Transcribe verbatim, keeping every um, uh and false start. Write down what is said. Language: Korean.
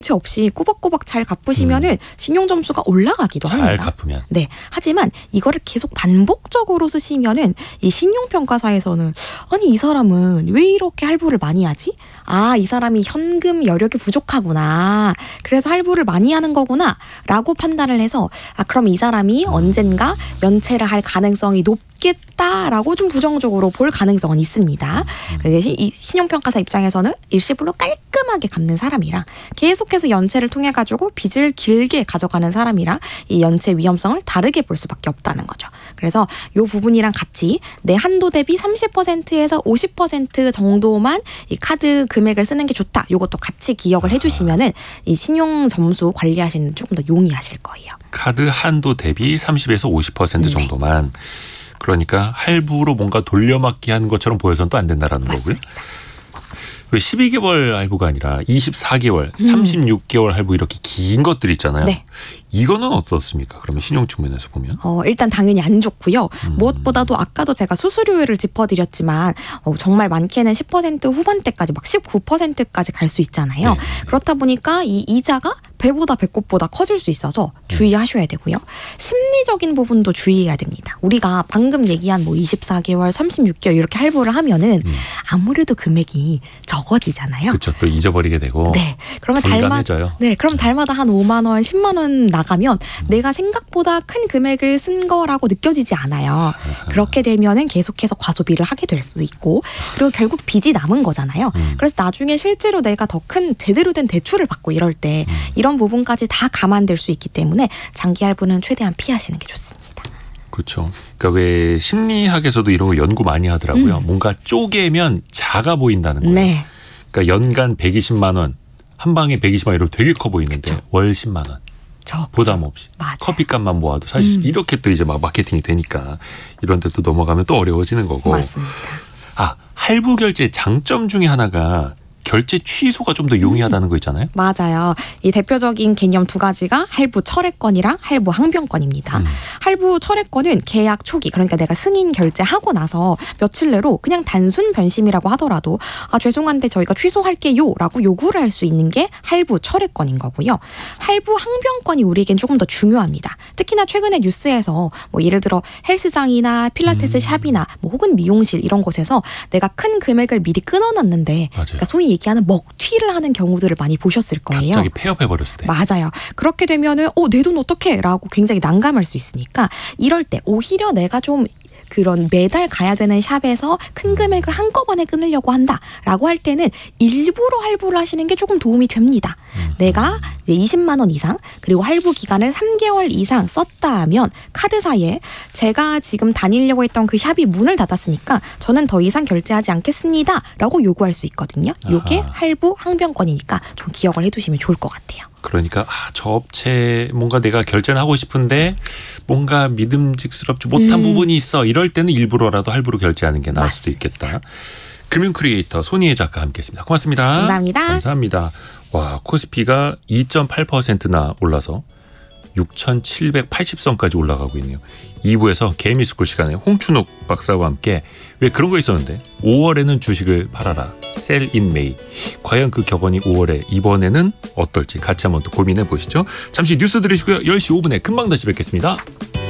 없이 꾸벅꾸벅 잘 갚으시면은 음. 신용 점수가 올라가기도 잘 합니다. 갚으면. 네. 하지만 이거를 계속 반복적으로 쓰시면은 이 신용평가사에서는 아니 이 사람은 왜 이렇게 할부를 많이 하지? 아, 이 사람이 현금 여력이 부족하구나. 그래서 할부를 많이 하는 거구나. 라고 판단을 해서 아, 그럼 이 사람이 음. 언젠가 연체를 할 가능성이 높겠다라고 좀 부정적으로 볼 가능성은 있습니다. 그래서 이 신용평가사 입장에서는 일시불로 깔끔하게 갚는 사람이랑 계속해서 연체를 통해 가지고 빚을 길게 가져가는 사람이랑 이 연체 위험성을 다르게 볼 수밖에 없다는 거죠. 그래서 이 부분이랑 같이 내 한도 대비 삼십 퍼센트에서 오십 퍼센트 정도만 이 카드 금액을 쓰는 게 좋다. 이것도 같이 기억을 해주시면은 이 신용 점수 관리하시는 데 조금 더 용이하실 거예요. 카드 한도 대비 삼십에서 오십 퍼센트 네. 정도만. 그러니까 할부로 뭔가 돌려막기 하는 것처럼 보여서는 또 안 된다라는 맞습니다. 거고요. 왜 십이 개월 할부가 아니라 이십사 개월, 음. 삼십육 개월 할부 이렇게 긴 것들이 있잖아요. 네. 이거는 어떻습니까? 그러면 신용 측면에서 보면. 어, 일단 당연히 안 좋고요. 음. 무엇보다도 아까도 제가 수수료율을 짚어드렸지만 어, 정말 많게는 십 퍼센트 후반대까지 막 십구 퍼센트까지 갈 수 있잖아요. 네. 그렇다 보니까 이 이자가 배보다 배꼽보다 커질 수 있어서 주의하셔야 되고요. 심리적인 부분도 주의해야 됩니다. 우리가 방금 얘기한 뭐 이십사 개월, 삼십육 개월 이렇게 할부를 하면은 음. 아무래도 금액이 적어지잖아요. 그렇죠. 또 잊어버리게 되고. 네. 그러면 달마 불감해져요. 네, 그럼 달마다 한 오만 원, 십만 원 나가면 음. 내가 생각보다 큰 금액을 쓴 거라고 느껴지지 않아요. 아하. 그렇게 되면은 계속해서 과소비를 하게 될 수도 있고, 그리고 결국 빚이 남은 거잖아요. 음. 그래서 나중에 실제로 내가 더 큰 제대로 된 대출을 받고 이럴 때 음. 이런 부분까지 다 감안될 수 있기 때문에 장기 할부는 최대한 피하시는 게 좋습니다. 그렇죠. 그러니까 왜 심리학에서도 이런 거 연구 많이 하더라고요. 음. 뭔가 쪼개면 작아 보인다는 거예요. 네. 그러니까 연간 백이십만 원, 한 방에 백이십만 원 이러면 되게 커 보이는데 그쵸. 월 십만 원. 적죠. 부담 없이. 맞아요. 커피값만 모아도 사실 음. 이렇게 또 이제 막 마케팅이 되니까 이런 데 또 넘어가면 또 어려워지는 거고. 맞습니다. 아, 할부 결제 장점 중에 하나가 결제 취소가 좀 더 용이하다는 거 있잖아요. 맞아요. 이 대표적인 개념 두 가지가 할부 철회권이랑 할부 항변권입니다. 음. 할부 철회권은 계약 초기, 그러니까 내가 승인 결제하고 나서 며칠 내로 그냥 단순 변심이라고 하더라도 아 죄송한데 저희가 취소할게요 라고 요구를 할 수 있는 게 할부 철회권인 거고요. 할부 항변권이 우리에겐 조금 더 중요합니다. 특히나 최근에 뉴스에서 뭐 예를 들어 헬스장이나 필라테스 음. 샵이나 뭐 혹은 미용실 이런 곳에서 내가 큰 금액을 미리 끊어놨는데 그러니까 소위 얘기하는 먹튀를 하는 경우들을 많이 보셨을 거예요. 갑자기 폐업해버렸을 때. 맞아요. 그렇게 되면은 어, 내 돈 어떡해? 라고 굉장히 난감할 수 있으니까 이럴 때 오히려 내가 좀 그런 매달 가야 되는 샵에서 큰 금액을 한꺼번에 끊으려고 한다라고 할 때는 일부러 할부를 하시는 게 조금 도움이 됩니다. 음. 내가 이십만 원 이상 그리고 할부 기간을 삼 개월 이상 썼다 하면 카드사에 제가 지금 다니려고 했던 그 샵이 문을 닫았으니까 저는 더 이상 결제하지 않겠습니다 라고 요구할 수 있거든요. 이게 할부 항변권이니까 좀 기억을 해두시면 좋을 것 같아요. 그러니까 아, 저 업체 뭔가 내가 결제는 하고 싶은데 뭔가 믿음직스럽지 못한 음. 부분이 있어. 이럴 때는 일부러라도 할부로 결제하는 게 나을 맞습니다. 수도 있겠다. 금융 크리에이터 손희애 작가 함께했습니다. 고맙습니다. 감사합니다. 감사합니다. 와, 코스피가 이 점 팔 퍼센트나 올라서 육천칠백팔십 선까지 올라가고 있네요. 이 부에서 개미스쿨 시간에 홍춘욱 박사와 함께 왜 그런 거 있었는데 오월에는 주식을 팔아라. Sell in May. 과연 그 격언이 오월에 이번에는 어떨지 같이 한번 또 고민해 보시죠. 잠시 뉴스 들으시고요. 열 시 오 분에 금방 다시 뵙겠습니다.